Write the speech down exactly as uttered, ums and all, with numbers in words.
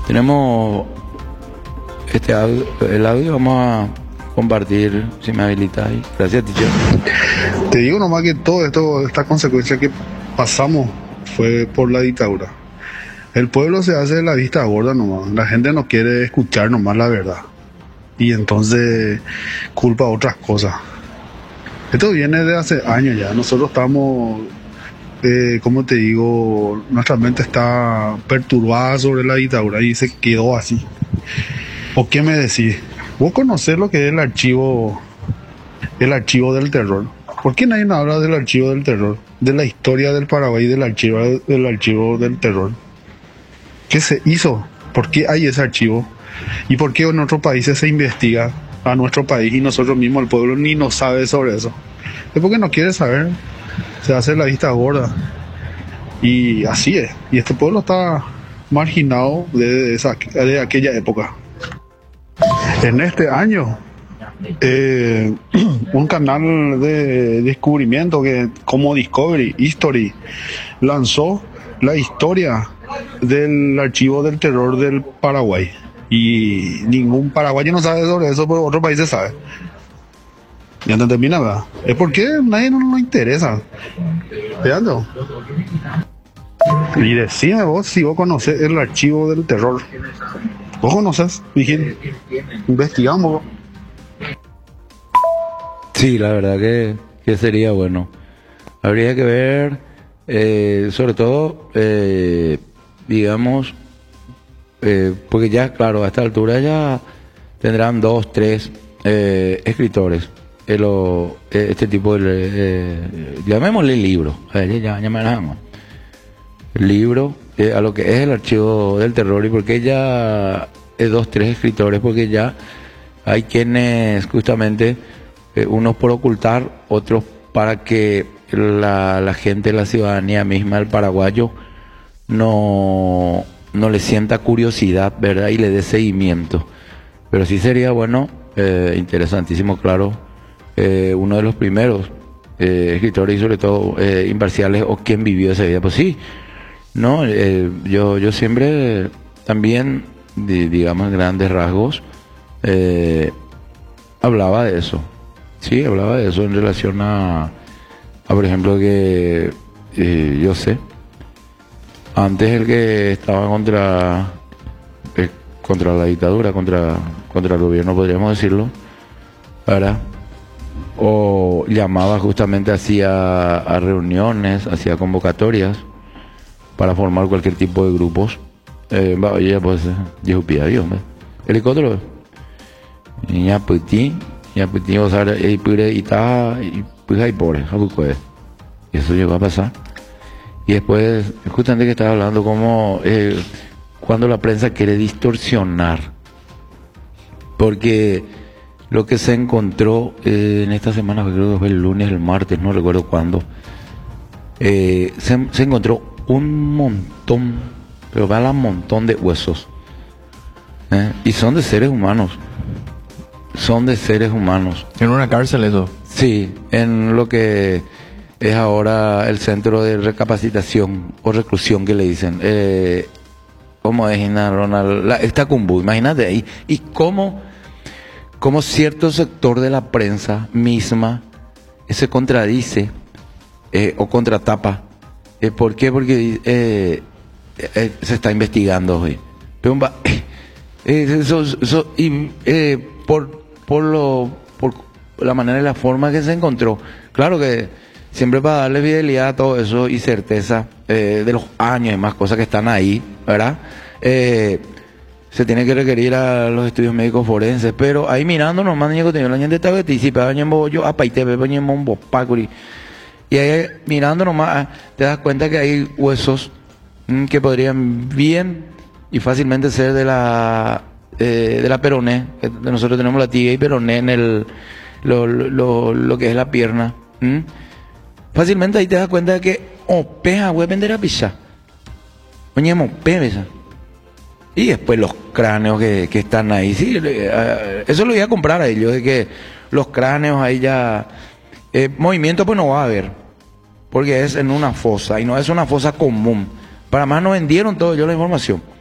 Tenemos este audio, el audio vamos a compartir, si me habilitas ahí. Gracias, teacher. Te digo nomás que todo esto, esta consecuencia que pasamos fue por la dictadura. El pueblo se hace de la vista gorda nomás, la gente no quiere escuchar nomás la verdad. Y entonces culpa a otras cosas. Esto viene de hace años ya, nosotros estamos, eh, como te digo, nuestra mente está perturbada sobre la dictadura y se quedó así. ¿O qué me decís? ¿Vos conocés lo que es el archivo, el archivo del terror? ¿Por qué nadie habla del archivo del terror? De la historia del Paraguay, del archivo, del archivo del terror. ¿Qué se hizo? ¿Por qué hay ese archivo? ¿Y por qué en otros países se investiga a nuestro país y nosotros mismos, el pueblo, ni nos sabe sobre eso? Es porque no quiere saber, se hace la vista gorda. Y así es. Y este pueblo está marginado de, esa, de aquella época. En este año, eh, un canal de descubrimiento que, como Discovery History, lanzó la historia del archivo del terror del Paraguay. Y ningún paraguayo no sabe sobre eso, pero otros países saben. Ya no termina, ¿verdad? Es porque a nadie no nos interesa. ¿Veando? Y decime vos si vos conocés el archivo del terror. ¿Vos conocés, Vigil? Investigamos. Sí, la verdad que, que sería bueno. Habría que ver, eh, sobre todo, eh, digamos, eh, porque ya, claro, a esta altura ya tendrán dos, tres eh, escritores. Eh, lo, eh, este tipo de, eh, llamémosle libro, a ver, ya, ya me dejamos. Libro eh, a lo que es el archivo del terror, y porque ya eh, dos, tres escritores, porque ya hay quienes justamente, eh, unos por ocultar, otros para que la, la gente, la ciudadanía misma, el paraguayo, no, no le sienta curiosidad, ¿verdad? Y le dé seguimiento. Pero sí sería bueno, eh, interesantísimo, claro, eh, uno de los primeros eh, escritores y sobre todo eh, imparciales, o quien vivió esa vida. Pues sí, no, eh, yo, yo siempre también, di, digamos, grandes rasgos, eh, hablaba de eso. Sí, hablaba de eso en relación a, a por ejemplo, que eh, yo sé, antes el que estaba contra eh, contra la dictadura, contra contra el gobierno, podríamos decirlo, ¿verdad? O llamaba justamente hacia a reuniones, hacia convocatorias para formar cualquier tipo de grupos. Eh, ya pues, yo pida Dios, helicóptero. Y ya pues ti, ya pues ti, o sea, y pide y ta y pues hay por y eso llegó a pasar. Y después, justamente que estaba hablando como eh, cuando la prensa quiere distorsionar, porque lo que se encontró eh, en esta semana, creo que fue el lunes, el martes, no recuerdo cuándo, eh, se, se encontró un montón, pero vale un montón de huesos, ¿eh? Y son de seres humanos, son de seres humanos. En una cárcel eso. Sí, en lo que es ahora el centro de recapacitación o reclusión que le dicen. Eh, ¿Cómo es, Ronald? La, está Cumbu, imagínate ahí. Y cómo, cómo cierto sector de la prensa misma se contradice eh, o contratapa. Eh, ¿Por qué? Porque eh, eh, se está investigando hoy. Pero, eh, eh, so, so, y, eh, por, por, lo, por la manera y la forma que se encontró. Claro que siempre para darle fidelidad a todo eso y certeza eh, de los años y más cosas que están ahí, ¿verdad? Eh, se tiene que requerir a los estudios médicos forenses, pero ahí mirando nomás niño que tenía la gente estaba anticipada yo apaite peñemo un bopacuri. Y ahí mirando nomás te das cuenta que hay huesos mmm, que podrían bien y fácilmente ser de la eh, de la peroné, que nosotros tenemos la tibia y peroné en el lo, lo, lo que es la pierna. ¿Mm? Fácilmente ahí te das cuenta de que opeja voy a vender a pizza. Oñemo pebesa. Y después los cráneos que, que están ahí. Sí, eso lo iba a comprar a ellos, de que los cráneos ahí ya eh, movimiento pues no va a haber, porque es en una fosa y no es una fosa común. Para más no vendieron todo yo la información.